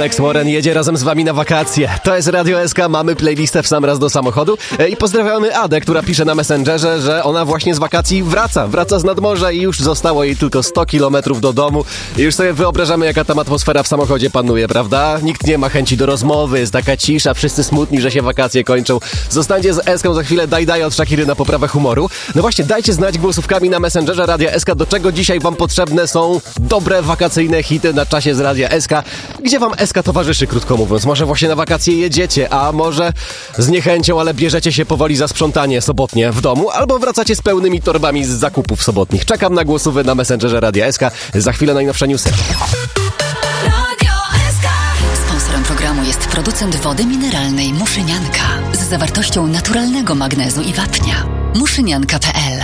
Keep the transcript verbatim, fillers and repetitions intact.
Alex Warren jedzie razem z wami na wakacje. To jest Radio S K, mamy playlistę w sam raz do samochodu i pozdrawiamy Adę, która pisze na Messengerze, że ona właśnie z wakacji wraca. Wraca z nadmorza i już zostało jej tylko sto kilometrów do domu. I już sobie wyobrażamy, jaka tam atmosfera w samochodzie panuje, prawda? Nikt nie ma chęci do rozmowy, jest taka cisza, wszyscy smutni, że się wakacje kończą. Zostańcie z S K za chwilę, daj daj od Shakiry na poprawę humoru. No właśnie, dajcie znać głosówkami na Messengerze Radia S K, do czego dzisiaj wam potrzebne są dobre wakacyjne hity na czasie z Radia S K. Gdzie wam S K towarzyszy, krótko mówiąc? Może właśnie na wakacje jedziecie, a może z niechęcią, ale bierzecie się powoli za sprzątanie sobotnie w domu, albo wracacie z pełnymi torbami z zakupów sobotnich. Czekam na głosówy na Messengerze Radia S K. Za chwilę najnowsze newsy. Sponsorem programu jest producent wody mineralnej Muszynianka z zawartością naturalnego magnezu i wapnia. muszynianka kropka p l